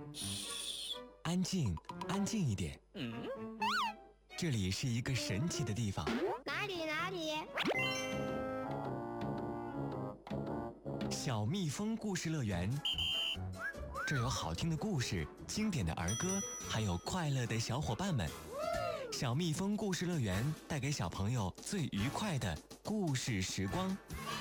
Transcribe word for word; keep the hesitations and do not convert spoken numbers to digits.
嘘，安静，安静一点。嗯，这里是一个神奇的地方。 哪里哪里？ 小蜜蜂故事乐园，这儿有好听的故事、经典的儿歌，还有快乐的小伙伴们。小蜜蜂故事乐园带给小朋友最愉快的故事时光。